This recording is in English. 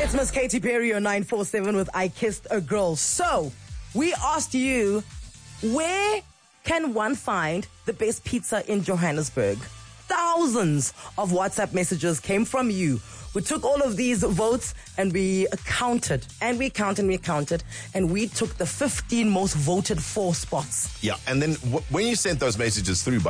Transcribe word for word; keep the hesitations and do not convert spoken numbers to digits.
It's Miss Katy Perry on nine four seven with I Kissed a Girl. So, we asked you, where can one find the best pizza in Johannesburg? Thousands of WhatsApp messages came from you. We took all of these votes and we counted and we counted and we counted and we took the fifteen most voted for spots. Yeah, and then w- when you sent those messages through, by